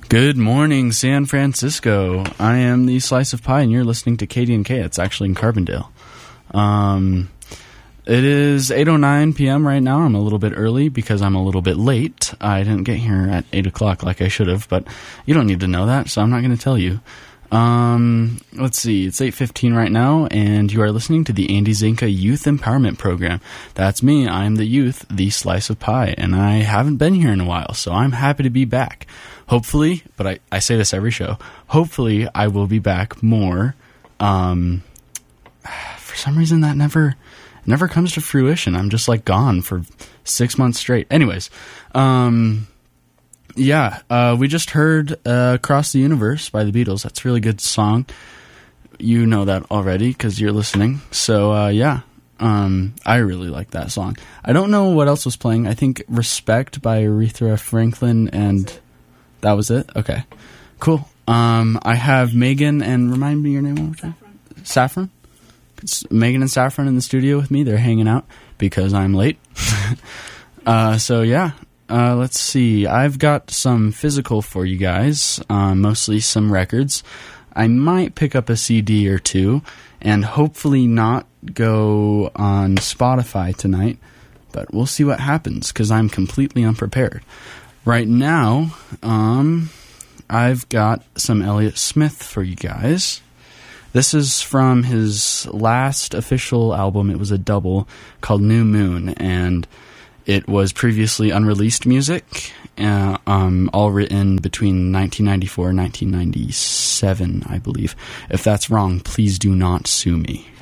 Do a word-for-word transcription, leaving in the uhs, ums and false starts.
Good morning, San Francisco. I am the Slice of Pie, and you're listening to K D N K. It's actually in Carbondale. Um, it is eight oh nine p.m. right now. I'm a little bit early because I'm a little bit late. I didn't get here at eight o'clock like I should have, but you don't need to know that, so I'm not going to tell you. Um, let's see. It's eight fifteen right now, and you are listening to the Andy Zinka Youth Empowerment Program. That's me. I'm the youth, the Slice of Pie, and I haven't been here in a while, so I'm happy to be back. Hopefully, but I, I say this every show, hopefully I will be back more. Um, for some reason that never never comes to fruition. I'm just like gone for six months straight. Anyways, um, yeah, uh, we just heard uh, Across the Universe by the Beatles. That's a really good song. You know that already because you're listening. So, uh, yeah, um, I really like that song. I don't know what else was playing. I think Respect by Aretha Franklin, and that was it? Okay, cool. Um, I have Megan and, remind me your name one more time? Saffron. Saffron? It's Megan and Saffron in the studio with me. They're hanging out because I'm late. uh, so, yeah. Uh, let's see. I've got some physical for you guys, uh, mostly some records. I might pick up a C D or two, and hopefully not go on Spotify tonight, but we'll see what happens, because I'm completely unprepared. Right now, um, I've got some Elliott Smith for you guys. This is from his last official album. It was a double called New Moon, and it was previously unreleased music, uh, um, all written between nineteen ninety-four and nineteen ninety-seven, I believe. If that's wrong, please do not sue me,